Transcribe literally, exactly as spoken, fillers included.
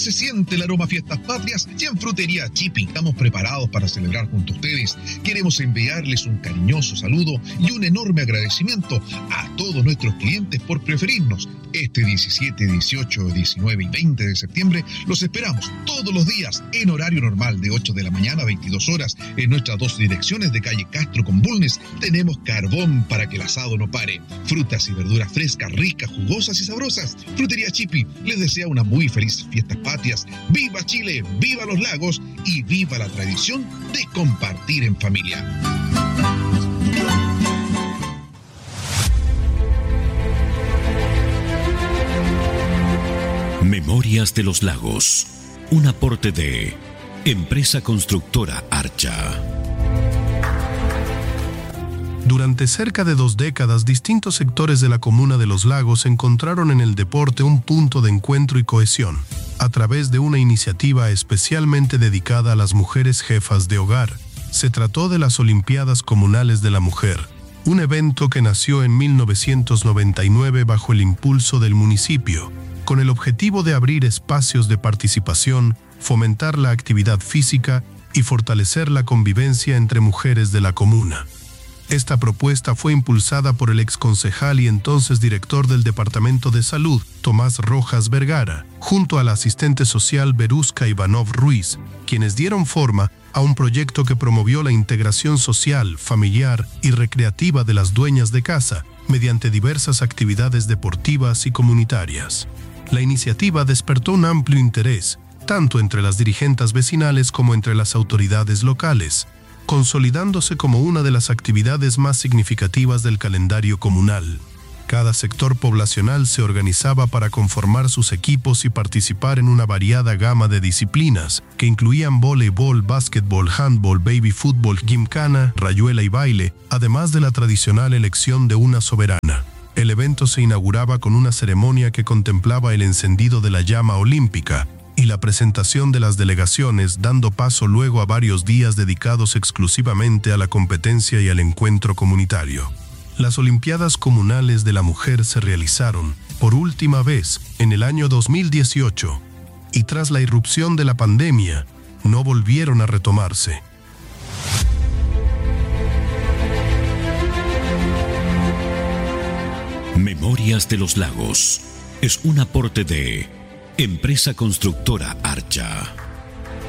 se siente el aroma a Fiestas Patrias y en Frutería Chipi estamos preparados para celebrar junto a ustedes. Queremos enviarles un cariñoso saludo y un enorme agradecimiento a todos nuestros clientes por preferirnos. Este diecisiete, dieciocho, diecinueve y veinte de septiembre los esperamos todos los días en horario normal de ocho de la mañana a veintidós horas en nuestras dos direcciones de calle Castro con Bulnes. Tenemos carbón para que el asado no pare. Frutas y verduras frescas, ricas, jugosas y sabrosas. Frutería Chipi les desea una muy feliz Fiestas Patrias. ¡Viva Chile! ¡Viva los lagos! Y viva la tradición de compartir en familia. Memorias de los Lagos, un aporte de Empresa Constructora Archa. Durante cerca de dos décadas, distintos sectores de la comuna de Los Lagos encontraron en el deporte un punto de encuentro y cohesión, a través de una iniciativa especialmente dedicada a las mujeres jefas de hogar. Se trató de las Olimpiadas Comunales de la Mujer, un evento que nació en mil novecientos noventa y nueve bajo el impulso del municipio, con el objetivo de abrir espacios de participación, fomentar la actividad física y fortalecer la convivencia entre mujeres de la comuna. Esta propuesta fue impulsada por el exconcejal y entonces director del Departamento de Salud, Tomás Rojas Vergara, junto a la asistente social Berusca Ivanov Ruiz, quienes dieron forma a un proyecto que promovió la integración social, familiar y recreativa de las dueñas de casa, mediante diversas actividades deportivas y comunitarias. La iniciativa despertó un amplio interés, tanto entre las dirigentes vecinales como entre las autoridades locales, consolidándose como una de las actividades más significativas del calendario comunal. Cada sector poblacional se organizaba para conformar sus equipos y participar en una variada gama de disciplinas, que incluían voleibol, básquetbol, handball, baby fútbol, gimcana, rayuela y baile, además de la tradicional elección de una soberana. El evento se inauguraba con una ceremonia que contemplaba el encendido de la llama olímpica y la presentación de las delegaciones, dando paso luego a varios días dedicados exclusivamente a la competencia y al encuentro comunitario. Las Olimpiadas Comunales de la Mujer se realizaron, por última vez, en el año dos mil dieciocho, y tras la irrupción de la pandemia, no volvieron a retomarse. Memorias de los Lagos es un aporte de Empresa Constructora Archa.